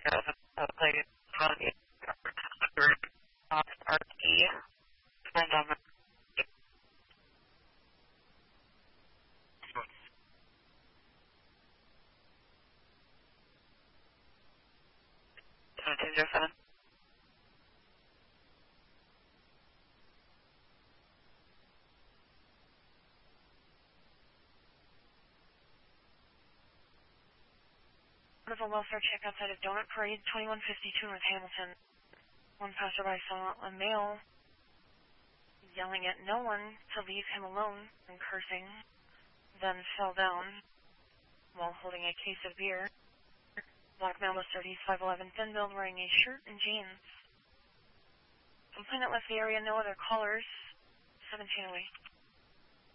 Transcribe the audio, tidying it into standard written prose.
Of a welfare check outside of Donut Parade, 2152 North Hamilton. One passerby saw a male yelling at no one to leave him alone and cursing, then fell down while holding a case of beer. Black male was 30s, 5'11", thin build, wearing a shirt and jeans. Complainant left the area, no other callers. 1708.